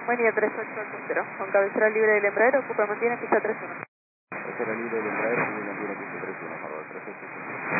Buen día, 38 al puntero. Con cabecera libre del Embraer, ocupa y mantiene pista 31. Cabecera libre del Embraer, y mantiene pista 31, por favor, 38.